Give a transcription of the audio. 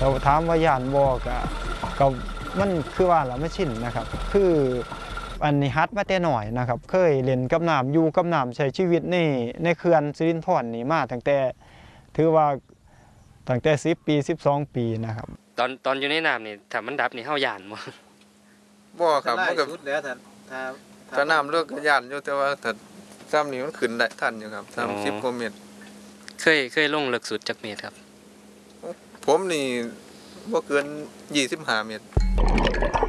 แต่ถามว่าย่านบ่ก็มันคือว่าละไม่ชินนะครับคืออันนี้ฮัดมาแต่หน่อยนะครับเคยเล่นกับน้ำอยู่กับน้ำใช้ชีวิตในเขื่อนสิรินธรนี่มาตั้งแต่ถือว่าตั้งแต่10 ปี12 ปีนะครับตอนอยู่ในน้ำนี่ถ้ามันดับนี่เฮาย่านบ่ครับมันก็สุดแล้วถ้าน้ำเลิกก็ย่านอยู่แต่ว่าถ้าซ้ำนี่มันขึ้นได้ทันอยู่ครับ30 กว่าเมตรเคยลงลึกสุดจักเมตรครับผมนี่บ่เกิน25 เมตร